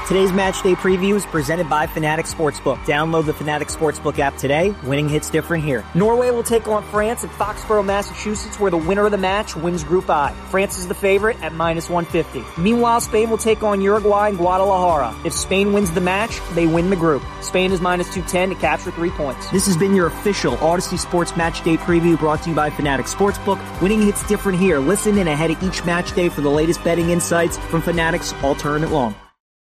Today's match day preview is presented by Fanatics Sportsbook. Download the Fanatics Sportsbook app today. Winning hits different here. Norway will take on France at Foxborough, Massachusetts, where the winner of the match wins Group I. France is the favorite at -150. Meanwhile, Spain will take on Uruguay in Guadalajara. If Spain wins the match, they win the group. Spain is -210 to capture 3 points. This has been your official Odyssey Sports Match Day preview brought to you by Fanatics Sportsbook. Winning hits different here. Listen in ahead of each match day for the latest betting insights from Fanatics all tournament long.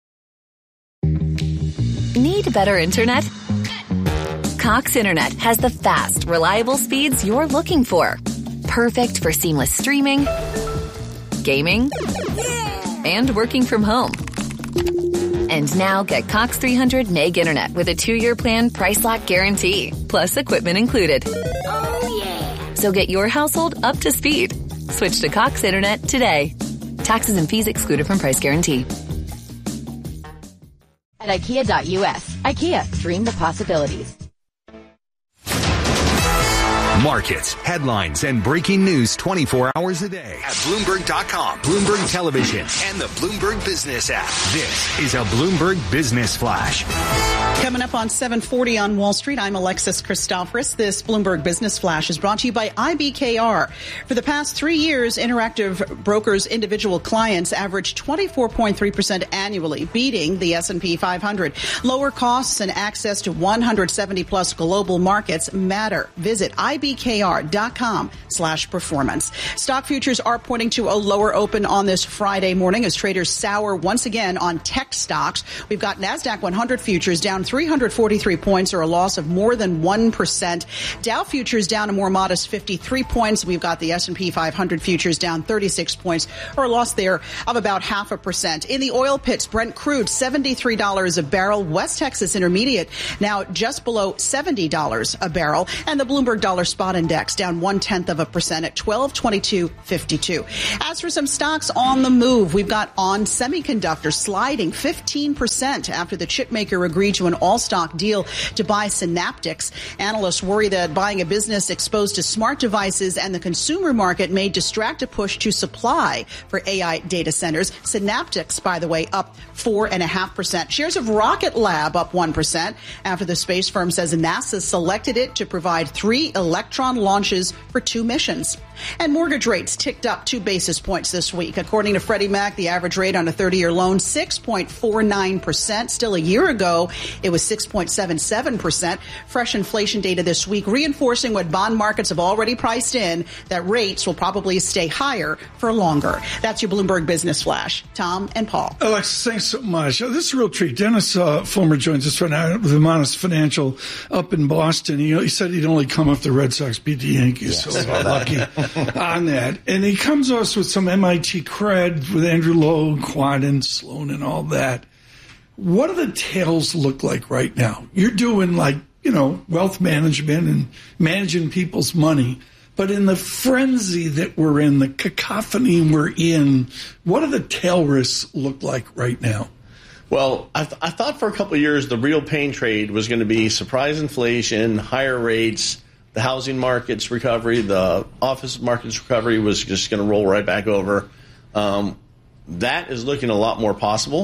Need better internet? Cox Internet has the fast, reliable speeds you're looking for. Perfect for seamless streaming, gaming, and working from home. And now get Cox 300 meg internet with a 2-year plan price lock guarantee, plus equipment included. Oh, yeah. So get your household up to speed. Switch to Cox Internet today. Taxes and fees excluded from price guarantee. At IKEA.us. IKEA. Dream the possibilities. Markets, headlines, and breaking news 24 hours a day at Bloomberg.com, Bloomberg Television, and the Bloomberg Business app. This is a Bloomberg Business Flash. Coming up on 740 on Wall Street, I'm Alexis Christoforous. This Bloomberg Business Flash is brought to you by IBKR. For the past 3 years, Interactive Brokers' individual clients averaged 24.3% annually, beating the S&P 500. Lower costs and access to 170-plus global markets matter. Visit IBKR.com/performance. Stock futures are pointing to a lower open on this Friday morning as traders sour once again on tech stocks. We've got NASDAQ 100 futures down 343 points, or a loss of more than 1%. Dow futures down a more modest 53 points. We've got the S&P 500 futures down 36 points, or a loss there of about 0.5%. In the oil pits, Brent crude $73 a barrel. West Texas Intermediate now just below $70 a barrel. And the Bloomberg Dollar Spot Index down 0.1% at 1222.52. As for some stocks on the move, we've got ON Semiconductor sliding 15% after the chipmaker agreed to an all-stock deal to buy Synaptics. Analysts worry that buying a business exposed to smart devices and the consumer market may distract a push to supply for AI data centers. Synaptics, by the way, up 4.5%. Shares of Rocket Lab up 1% after the space firm says NASA selected it to provide 3 Electron launches for 2 missions. And mortgage rates ticked up 2 basis points this week. According to Freddie Mac, the average rate on a 30-year loan, 6.49%. Still a year ago, it was 6.77%. Fresh inflation data this week reinforcing what bond markets have already priced in, that rates will probably stay higher for longer. That's your Bloomberg Business Flash. Tom and Paul. Alex, thanks so much. This is a real treat. Dennis Fulmer joins us right now with Amonis Financial up in Boston. He said he'd only come if the Red Sox beat the Yankees, so lucky on that. And he comes to us with some MIT cred with Andrew Lowe, Quad and Sloan and all that. What do the tails look like right now? You're doing wealth management and managing people's money. But in the frenzy that we're in, the cacophony we're in, what do the tail risks look like right now? Well, I thought for a couple of years the real pain trade was going to be surprise inflation, higher rates, the housing market's recovery, the office market's recovery was just going to roll right back over. That is looking a lot more possible.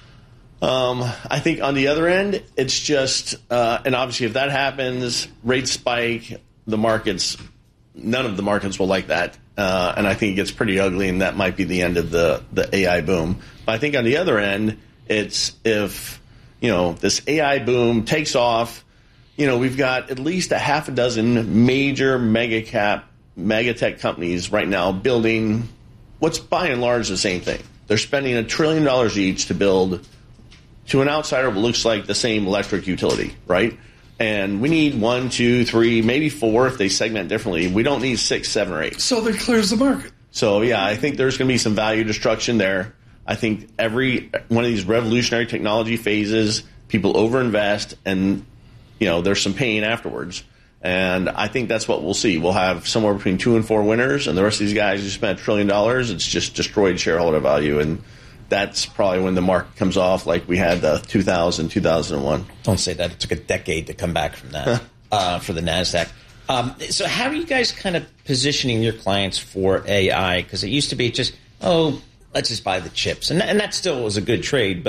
I think on the other end, it's just, and obviously if that happens, rates spike, the markets, none of the markets will like that. And I think it gets pretty ugly, and that might be the end of the AI boom. But I think on the other end, it's if, this AI boom takes off, we've got at least a half a dozen major mega tech companies right now building what's by and large the same thing. They're spending $1 trillion each to build, to an outsider, what looks like the same electric utility, right? And we need 1, 2, 3, maybe 4 if they segment differently. We don't need 6, 7, or 8. So that clears the market. So, yeah, I think there's going to be some value destruction there. I think every one of these revolutionary technology phases, people overinvest, and, there's some pain afterwards. And I think that's what we'll see. We'll have somewhere between 2 and 4 winners, and the rest of these guys who spent $1 trillion, it's just destroyed shareholder value. And that's probably when the market comes off, like we had 2000, 2001. Don't say that. It took a decade to come back from that for the NASDAQ. So how are you guys kind of positioning your clients for AI? Because it used to be just, let's just buy the chips. And that still was a good trade. But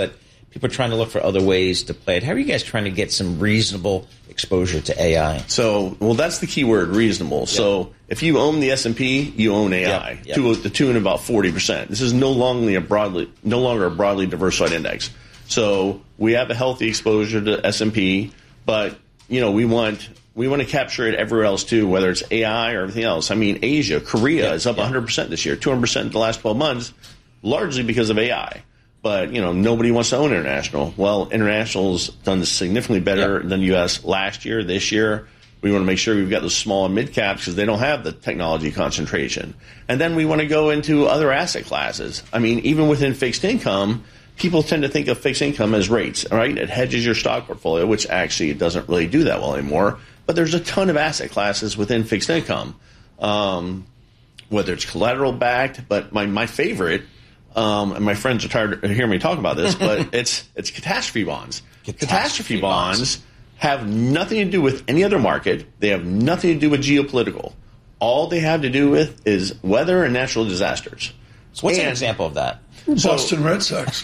people are trying to look for other ways to play it. How are you guys trying to get some reasonable exposure to AI? So, well, that's the key word, reasonable. Yep. So if you own the S&P, you own AI to the tune of about 40%. This is no longer a broadly diversified index. So we have a healthy exposure to S&P, but we want to capture it everywhere else too, whether it's AI or everything else. I mean, Asia, Korea is up 100% this year, 200% in the last 12 months, largely because of AI. But, nobody wants to own international. Well, international's done significantly better than U.S. last year, this year. We want to make sure we've got those small and mid caps because they don't have the technology concentration. And then we want to go into other asset classes. I mean, even within fixed income, people tend to think of fixed income as rates, right? It hedges your stock portfolio, which actually it doesn't really do that well anymore. But there's a ton of asset classes within fixed income, whether it's collateral backed. But my favorite, and my friends are tired of hearing me talk about this, but it's catastrophe bonds. Catastrophe bonds have nothing to do with any other market. They have nothing to do with geopolitical. All they have to do with is weather and natural disasters. So what's an example of that? Boston Red Sox.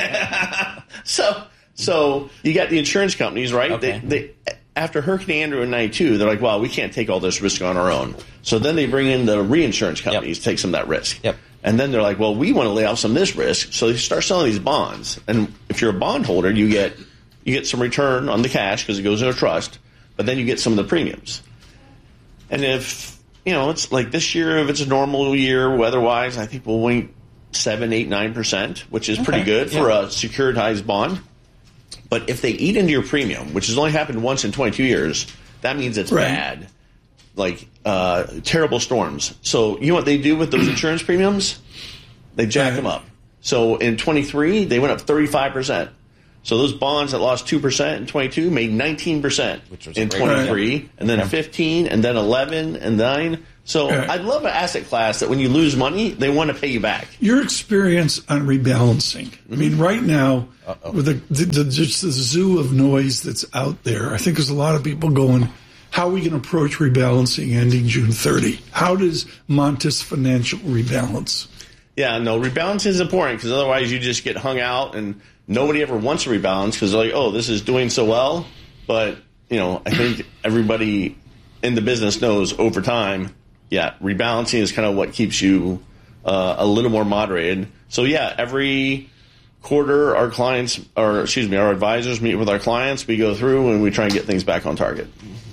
So you got the insurance companies, right? Okay. They after Hurricane Andrew in 92, they're like, well, we can't take all this risk on our own. So then they bring in the reinsurance companies to take some of that risk. Yep. And then they're like, well, we want to lay off some of this risk. So they start selling these bonds. And if you're a bondholder, you get some return on the cash because it goes in a trust, but then you get some of the premiums. And if, it's like this year, if it's a normal year weather-wise, I think we'll win 7, 8, 9%, which is pretty good for a securitized bond. But if they eat into your premium, which has only happened once in 22 years, that means it's bad. Like terrible storms. So you know what they do with those insurance premiums? They jack them up. So in 23, they went up 35%. So those bonds that lost 2% in 22 made 19% in 23, and then 15, and then 11, and 9. So I love an asset class that when you lose money, they want to pay you back. Your experience on rebalancing. I mean, right now, with just the zoo of noise that's out there, I think there's a lot of people going, how are we going to approach rebalancing ending June 30? How does Montes Financial rebalance? Yeah, no, rebalancing is important because otherwise you just get hung out and nobody ever wants to rebalance because they're like, oh, this is doing so well. But, I think everybody in the business knows over time, rebalancing is kind of what keeps you a little more moderated. So, every quarter our advisors meet with our clients. We go through and we try and get things back on target.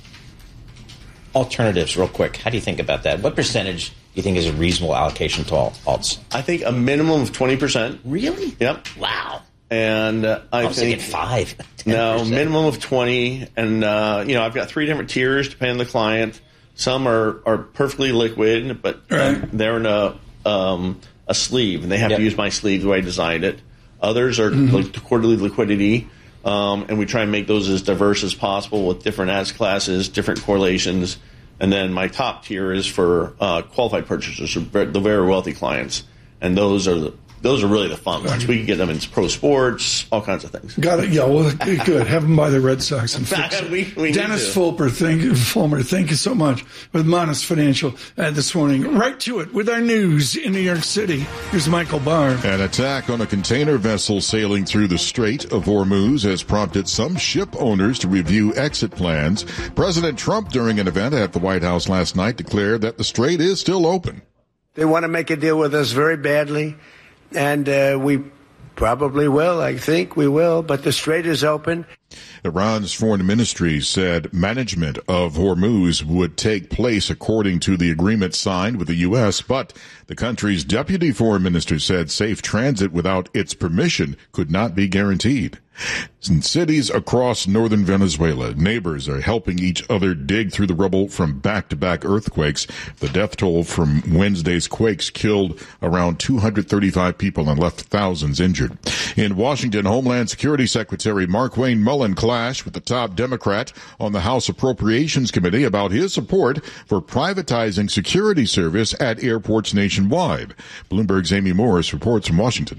Alternatives, real quick. How do you think about that? What percentage do you think is a reasonable allocation to alts? I think a minimum of 20%. Really? Yep. Wow. And I think 5. 10%. No, minimum of 20. And I've got 3 different tiers depending on the client. Some are perfectly liquid, but they're in a sleeve, and they have to use my sleeve the way I designed it. Others are like the quarterly liquidity, and we try and make those as diverse as possible with different asset classes, different correlations. And then my top tier is for qualified purchasers, the very wealthy clients, and those are really the fun ones. We can get them in pro sports, all kinds of things. Got it. Yeah, well, good. Have them buy the Red Sox and fix it. we Dennis Fulmer, thank you so much with Montes Financial this morning. Right to it with our news in New York City. Here's Michael Barr. An attack on a container vessel sailing through the Strait of Hormuz has prompted some ship owners to review exit plans. President Trump, during an event at the White House last night, declared that the strait is still open. They want to make a deal with us very badly. And we probably will. I think we will. But the strait is open. Iran's foreign ministry said management of Hormuz would take place according to the agreement signed with the U.S., but the country's deputy foreign minister said safe transit without its permission could not be guaranteed. In cities across northern Venezuela, neighbors are helping each other dig through the rubble from back-to-back earthquakes. The death toll from Wednesday's quakes killed around 235 people and left thousands injured. In Washington, Homeland Security Secretary Markwayne Mullin clashed with the top Democrat on the House Appropriations Committee about his support for privatizing security service at airports nationwide. Bloomberg's Amy Morris reports from Washington.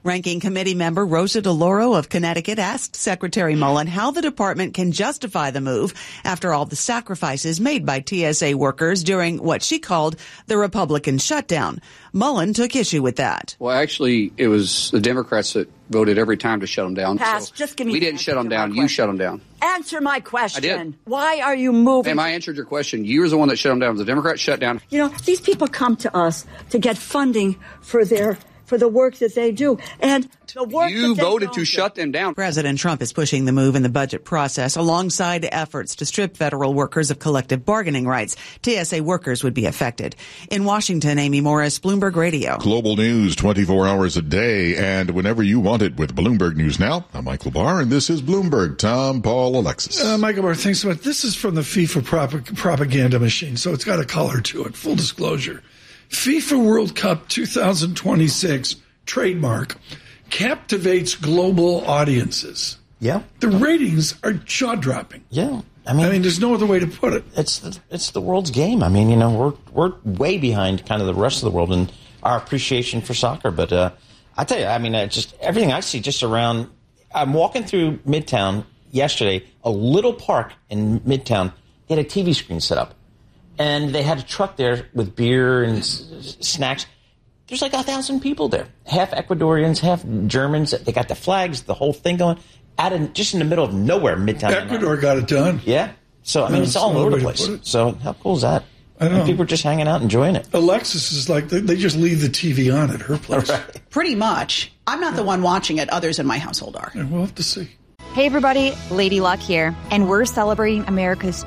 Ranking Committee member Rosa DeLauro of Connecticut asked Secretary Mullen how the department can justify the move after all the sacrifices made by TSA workers during what she called the Republican shutdown. Mullen took issue with that. Well, actually, it was the Democrats that voted every time to shut them down. Pass, just give me we didn't shut them down. You shut them down. Answer my question. I did. Why are you moving? Ma'am, I answered your question. You were the one that shut them down. The Democrats shut down. You know, these people come to us to get funding for the work that they do. And the work you voted to shut them down. President Trump is pushing the move in the budget process alongside efforts to strip federal workers of collective bargaining rights. TSA workers would be affected. In Washington, Amy Morris, Bloomberg Radio. Global news 24 hours a day and whenever you want it with Bloomberg News Now. I'm Michael Barr, and this is Bloomberg. Tom, Paul, Alexis. Michael Barr, thanks so much. This is from the FIFA propaganda machine, so it's got a color to it. Full disclosure. FIFA World Cup 2026 trademark captivates global audiences. Yeah. The ratings are jaw-dropping. Yeah. I mean, there's no other way to put it. It's the world's game. I mean, you know, we're way behind kind of the rest of the world in our appreciation for soccer. But I tell you, I mean, just everything I see just around. I'm walking through Midtown yesterday, a little park in Midtown. They had a TV screen set up, and they had a truck there with beer and snacks. There's like 1,000 people there, half Ecuadorians, half Germans. They got the flags, the whole thing going. Just in the middle of nowhere, Midtown. Ecuador got it done. Yeah. So, I mean, it's all over the place. So, how cool is that? I know. People are just hanging out, enjoying it. Alexis is like, they just leave the TV on at her place. Right. Pretty much. I'm not the one watching it. Others in my household are. Yeah, we'll have to see. Hey everybody, Lady Luck here, and we're celebrating America's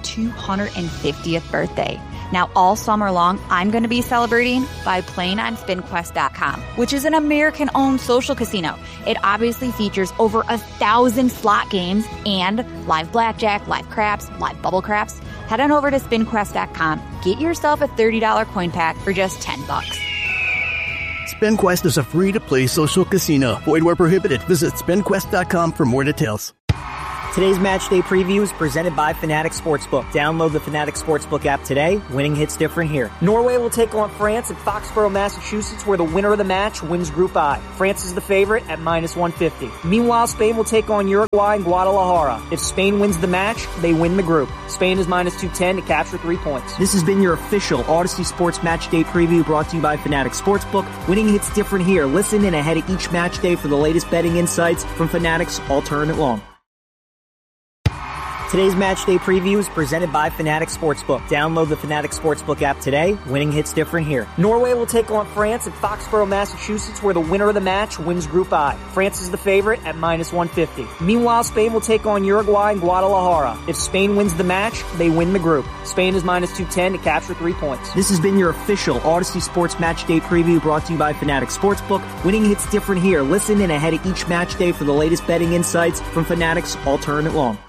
250th birthday. Now all summer long, I'm going to be celebrating by playing on SpinQuest.com, which is an American-owned social casino. It obviously features over 1,000 slot games and live blackjack, live craps, live bubble craps. Head on over to SpinQuest.com, get yourself a $30 coin pack for just $10. SpinQuest is a free-to-play social casino. Void where prohibited. Visit SpinQuest.com for more details. Today's match day preview is presented by Fanatics Sportsbook. Download the Fanatics Sportsbook app today. Winning hits different here. Norway will take on France at Foxborough, Massachusetts, where the winner of the match wins Group I. France is the favorite at -150. Meanwhile, Spain will take on Uruguay in Guadalajara. If Spain wins the match, they win the group. Spain is -210 to capture 3 points. This has been your official Odyssey Sports Match Day preview brought to you by Fanatics Sportsbook. Winning hits different here. Listen in ahead of each match day for the latest betting insights from Fanatics all tournament long. Today's match day preview is presented by Fanatics Sportsbook. Download the Fanatics Sportsbook app today. Winning hits different here. Norway will take on France at Foxborough, Massachusetts, where the winner of the match wins Group I. France is the favorite at -150. Meanwhile, Spain will take on Uruguay in Guadalajara. If Spain wins the match, they win the group. Spain is -210 to capture 3 points. This has been your official Odyssey Sports Match Day preview brought to you by Fanatics Sportsbook. Winning hits different here. Listen in ahead of each match day for the latest betting insights from Fanatics all tournament long.